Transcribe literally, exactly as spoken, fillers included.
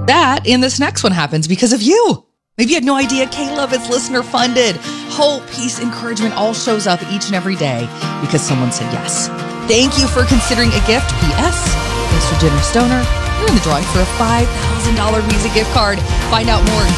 That and this next one happens because of you. Maybe you had no idea K-Love is listener funded. Hope, peace, encouragement all shows up each and every day because someone said yes. Thank you for considering a gift. P S. Thanks for dinner, Stoner. You're in the drawing for a five thousand dollars Visa gift card. Find out more at